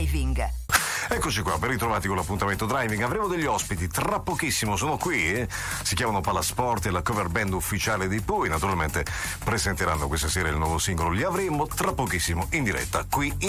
Driving. Eccoci qua, ben ritrovati con l'appuntamento Driving. Avremo degli ospiti tra pochissimo, sono qui, si chiamano Palasport e la cover band ufficiale dei Pooh, naturalmente presenteranno questa sera il nuovo singolo. Li avremo tra pochissimo in diretta qui